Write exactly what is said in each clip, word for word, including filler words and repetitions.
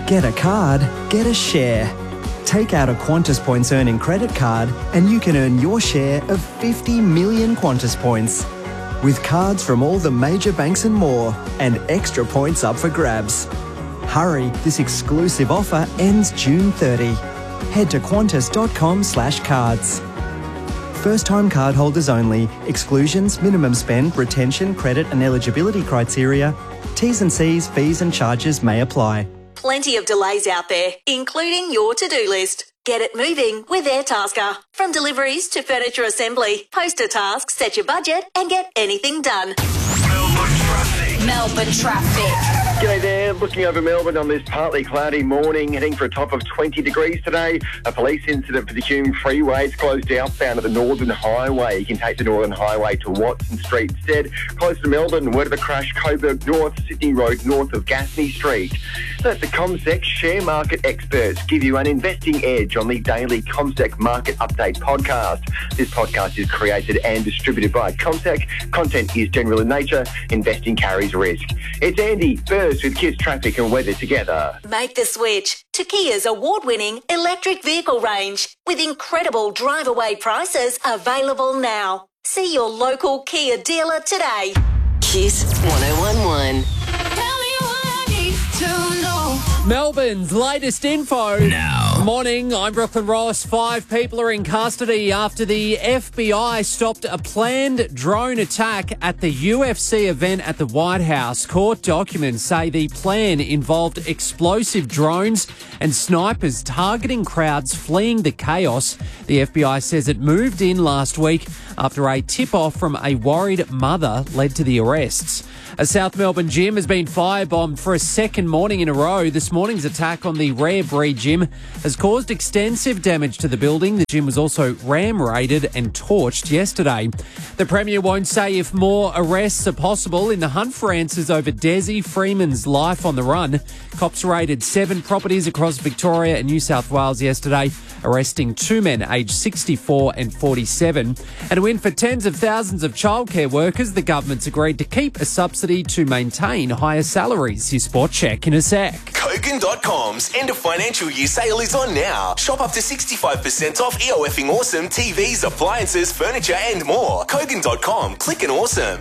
Get a card, get a share. Take out a Qantas Points earning credit card and you can earn your share of fifty million Qantas Points. With cards from all the major banks and more, and extra points up for grabs. Hurry, this exclusive offer ends June thirtieth. Head to qantas.com slash cards. First-time cardholders only. Exclusions, minimum spend, retention, credit and eligibility criteria. T's and C's, fees and charges may apply. Plenty of delays out there, including your to-do list. Get it moving with Airtasker. From deliveries to furniture assembly, post a task, set your budget and get anything done. Melbourne traffic. Melbourne traffic. G'day there, looking over Melbourne on this partly cloudy morning, heading for a top of twenty degrees today. A police incident for the Hume Freeway. It's closed outbound at the Northern Highway. You can take the Northern Highway to Watson Street instead. Close to Melbourne, word of a crash, Coburg North, Sydney Road north of Gaffney Street. That's the CommSec share market experts give you an investing edge on the daily CommSec Market Update podcast. This podcast is created and distributed by CommSec. Content is general in nature. Investing carries risk. It's Andy Burst with Kiss Traffic and Weather together. Make the switch to Kia's award-winning electric vehicle range with incredible drive-away prices available now. See your local Kia dealer today. Kiss one oh one one. Melbourne's latest info. Now. Morning, I'm Brooklyn Ross. Five people are in custody after the F B I stopped a planned drone attack at the U F C event at the White House. Court documents say the plan involved explosive drones and snipers targeting crowds fleeing the chaos. The F B I says it moved in last week after a tip-off from a worried mother led to the arrests. A South Melbourne gym has been firebombed for a second morning in a row. This morning's attack on the Rare Breed gym has caused extensive damage to the building. The gym was also ram-raided and torched yesterday. The Premier won't say if more arrests are possible in the hunt for answers over Desi Freeman's life on the run. Cops raided seven properties across Victoria and New South Wales yesterday, arresting two men aged sixty-four and forty-seven. And a win for tens of thousands of childcare workers. The government's agreed to keep a subsidy to maintain higher salaries. Your sport check in a sec. Kogan dot com's end of financial year sale is on now. Shop up to sixty-five percent off EOFing awesome T Vs, appliances, furniture and more. Kogan dot com. Click and awesome.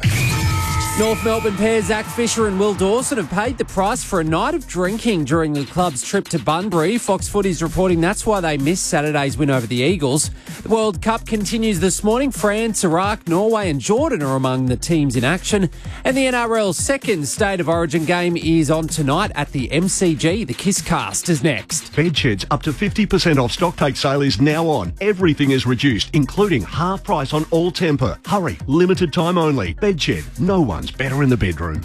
North Melbourne pair Zach Fisher and Will Dawson have paid the price for a night of drinking during the club's trip to Bunbury. Fox Footy's reporting that's why they missed Saturday's win over the Eagles. The World Cup continues this morning. France, Iraq, Norway and Jordan are among the teams in action. And the N R L's second State of Origin game is on tonight at the M C G. The Kisscast is next. Bedsheds up to fifty percent off stock take sale is now on. Everything is reduced, including half price on all temper. Hurry, limited time only. Bedshed, no one's better in the bedroom.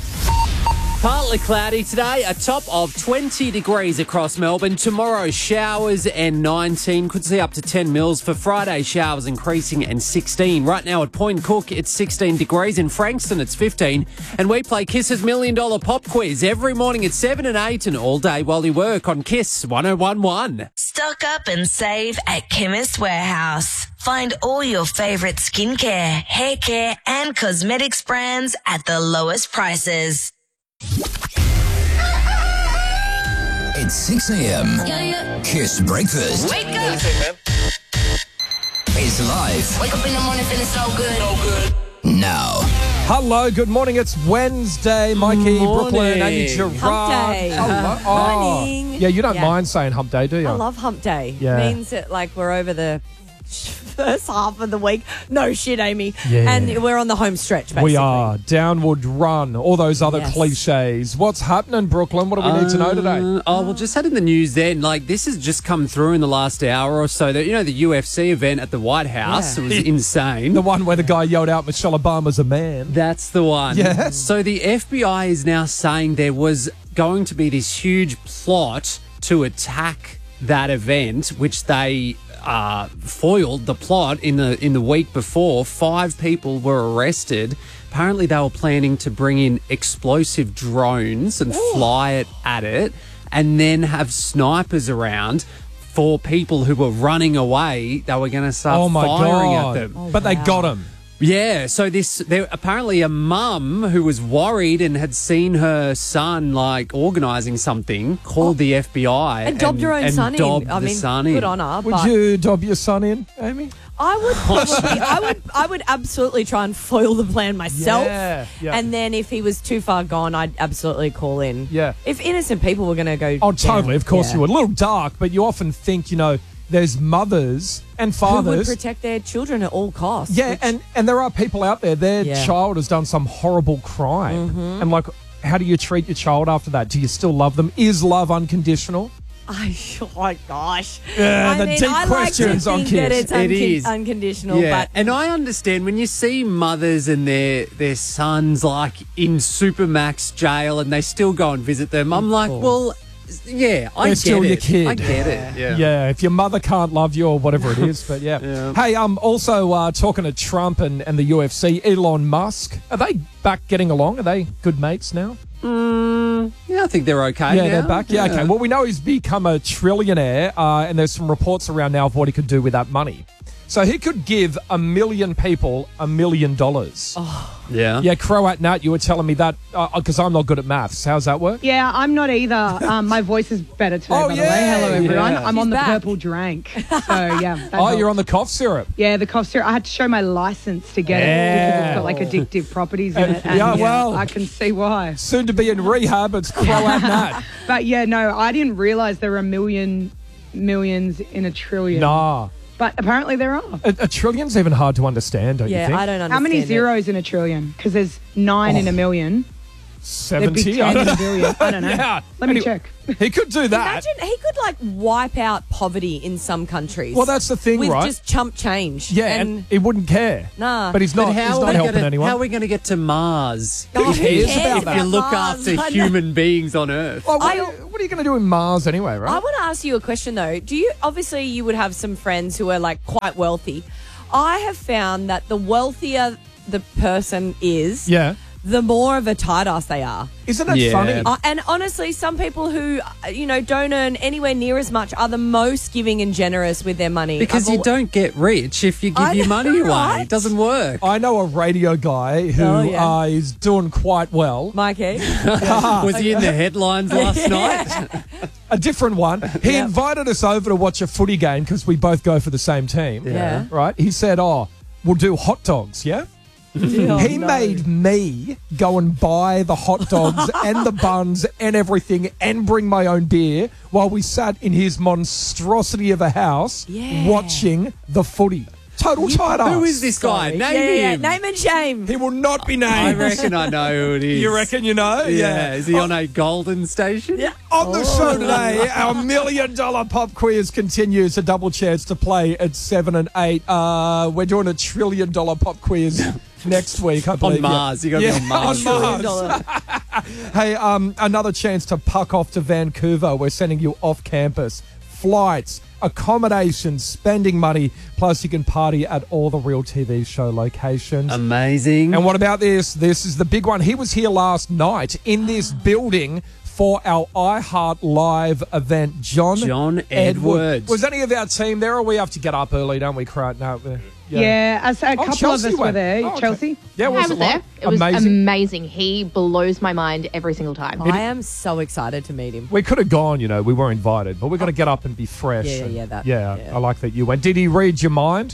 Partly cloudy today, a top of twenty degrees across Melbourne. Tomorrow, showers and nineteen. Could see up to ten mils. For Friday, showers increasing and sixteen. Right now at Point Cook, it's sixteen degrees. In Frankston, it's fifteen. And we play Kiss's Million Dollar Pop Quiz every morning at seven and eight and all day while you work on Kiss one oh one one. Stock up and save at Chemist Warehouse. Find all your favourite skincare, hair care and cosmetics brands at the lowest prices. It's six a.m. Yeah, yeah. Kiss Breakfast Wake up! is live Wake up in the morning feeling so good. So good. now. Hello, good morning. It's Wednesday. Mikey, Morning. Brooklyn, Andy Gerard. Hump day. Hello. Oh. Morning. Yeah, you don't Yeah. mind saying hump day, do you? I love hump day. Yeah. It means that like we're over the first half of the week. No shit, Amy. Yeah. And we're on the home stretch, basically. We are. Downward run. All those other Yes. cliches. What's happening, Brooklyn? What do we need to know today? Uh, oh, well, just had in the news then, like, this has just come through in the last hour or so. That, you know, the U F C event at the White House, Yeah. it was insane. The one where the guy yelled out, Michelle Obama's a man. That's the one. Yes. So the F B I is now saying there was going to be this huge plot to attack that event, which they uh, foiled the plot in the in the week before. Five people were arrested. Apparently, they were planning to bring in explosive drones and Ooh. fly it at it, and then have snipers around for people who were running away. They were going to start Oh, my firing God. at them. Oh, but they wow. got him. Yeah, so this there apparently a mum who was worried and had seen her son like organising something called the F B I And dobbed her own and son in. dobbed I the mean, son in. good on her. Would but you dob your son in, Amy? I would probably, I would, I would absolutely try and foil the plan myself. Yeah, yeah. And then if he was too far gone, I'd absolutely call in. Yeah. If innocent people were going to go. Oh, totally. down, Of course yeah. you would. A little dark, but you often think, you know, there's mothers and Who would fathers. protect their children at all costs? Yeah, which- and, and there are people out there, their Yeah. child has done some horrible crime. Mhm. And, like, how do you treat your child after that? Do you still love them? Is love unconditional? I, oh my gosh. Yeah, I the mean, deep I questions like on to think that kids. it's It uncon- is. unconditional, Yeah, but and I understand when you see mothers and their their sons like in Supermax jail and they still go and visit them. I'm like, well, yeah, I They're get still it. your kid. I get it. Yeah. Yeah, if your mother can't love you or whatever it is, but yeah. Yeah. Hey, um, also uh, talking to Trump and, and the U F C, Elon Musk, are they back getting along? Are they good mates now? Mm, yeah, I think they're okay. Yeah, now. they're back. Yeah, okay. Well, we know he's become a trillionaire, uh, and there's some reports around now of what he could do with that money. So he could give a million people a million dollars. Yeah. Yeah, Croat Nat, you were telling me that because I'm not good at maths. How's that work? Yeah, I'm not either. Um, my voice is better today, Oh, by yeah. the way. Hello, everyone. Yeah. I'm She's on the back. purple drank. So, yeah. that Oh, helps. you're on the cough syrup. Yeah, the cough syrup. I had to show my license to get it because it's got like addictive properties in it. And, Yeah, well. I can see why. Soon to be in rehab, it's Croat Nat. But yeah, no, I didn't realize there were a million millions in a trillion. Nah. But apparently there are. A, a trillion's even hard to understand, don't yeah, you think? I don't understand. How many it. zeros in a trillion? Because there's nine in a million. There'd be seventy? I ten in don't a billion. I don't know. Yeah. Let me Anyway, check. He could do that. Imagine he could like wipe out poverty in some countries. Well, that's the thing, with right? just chump change. Yeah, and, he wouldn't care. Nah. But he's not, But how he's are not we helping gonna, anyone. How are we going to get to Mars? Oh, if who you- cares if about you look Mars? after I know. human beings on Earth. Well, what, I- are you, what are you going to do in Mars anyway, right? I want to ask you a question though. Do you obviously you would have some friends who are like quite wealthy. I have found that the wealthier the person is, yeah. the more of a tight ass they are. Isn't it Yeah. funny? Uh, and honestly, some people who uh, you know don't earn anywhere near as much are the most giving and generous with their money. Because I've you al- don't get rich if you give I your know, money away. right? It doesn't work. I know a radio guy who Oh, yeah. uh, is doing quite well. Mikey. Was he in the headlines last night? A different one. He Yep. invited us over to watch a footy game because we both go for the same team. Yeah. Right? He said, oh, we'll do hot dogs, yeah? Oh, he no. made me go and buy the hot dogs and the buns and everything and bring my own beer while we sat in his monstrosity of a house Yeah. watching the footy. Total tight ass. Who is this guy? Sorry. Name yeah, yeah, him. yeah. Name and shame. He will not be I named. reckon I know who it is. You reckon you know? Yeah. Is he Oh, on a golden station? Yeah. On the show today, our million dollar pop quiz continues. A double chance to play at seven and eight. Uh, we're doing a trillion dollar pop quiz next week, I believe. On Mars. You got to Yeah, be on Mars. on Mars. Hey, um, another chance to puck off to Vancouver. We're sending you off campus. Flights, accommodation, spending money, plus you can party at all the Real T V show locations. Amazing. And what about this? This is the big one. He was here last night in this building for our iHeart Live event. John, John Edwards. Was any of our team there, or we have to get up early, don't we, Crat? No, uh, Yeah, as a Oh, couple Chelsea of us were went. there. Oh, okay. Chelsea? Yeah, I was was it there. like? It was amazing? amazing. He blows my mind every single time. I am so excited to meet him. We could have gone, you know, we were invited, but we're going to get up and be fresh. Yeah, yeah, and- yeah, that- yeah, yeah. I like that you went. Did he read your mind?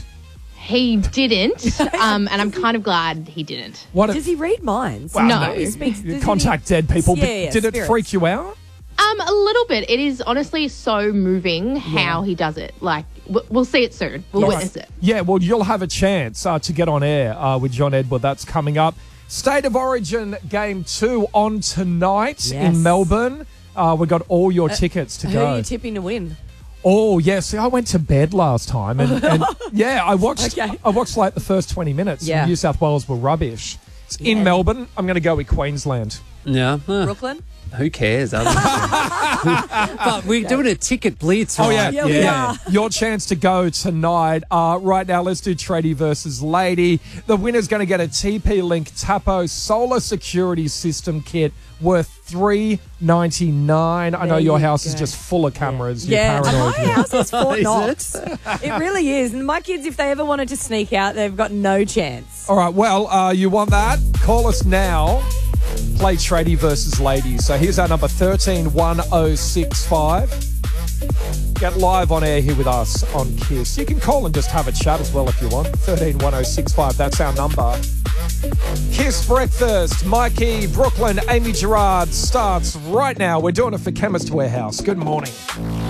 He didn't, um, and I'm kind of glad he didn't. What? Does he read minds? Well, No. He speaks. You does contact he- dead people. Yeah, but yeah, did it spirits. freak you out? Um, a little bit. It is honestly so moving how he does it. Like, w- we'll see it soon. We'll Right. witness it. Yeah, well, you'll have a chance uh, to get on air uh, with John Edward. That's coming up. State of Origin Game two on tonight Yes. in Melbourne. Uh, we got all your tickets to Who go. are you tipping to win? Oh, yeah. See, I went to bed last time. And, and yeah, I watched Okay. I watched like the first twenty minutes. Yeah. New South Wales were rubbish. It's in Yeah. Melbourne. I'm going to go with Queensland. Yeah. Huh. Brooklyn? Who cares? Other than- but we're doing a ticket blitz, Oh, right? yeah. Yeah, we are. Your chance to go tonight. Uh, right now, let's do Tradie versus Lady. The winner's going to get a T P Link Tapo Solar Security System Kit worth three ninety-nine. I know There your you house is go. just full of cameras. You're Yeah, paranoid. my house is Fort Is Knox. it? It really is. And my kids, if they ever wanted to sneak out, they've got no chance. All right, well, uh, you want that? Call us now. Play tradie versus ladies. So here's our number, thirteen one oh six five. Get live on air here with us on KISS. You can call and just have a chat as well if you want. thirteen one oh six five, that's our number. KISS Breakfast, Mikey, Brooklyn, Amy Gerard starts right now. We're doing it for Chemist Warehouse. Good morning.